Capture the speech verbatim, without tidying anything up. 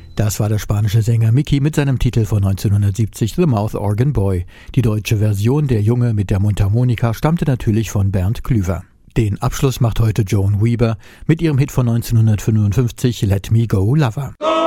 Das war der spanische Sänger Mickey mit seinem Titel von neunzehnhundertsiebzig The Mouth Organ Boy. Die deutsche Version Der Junge mit der Mundharmonika stammte natürlich von Bernd Klüver. Den Abschluss macht heute Joan Weber mit ihrem Hit von neunzehnhundertfünfundfünfzig Let Me Go Lover.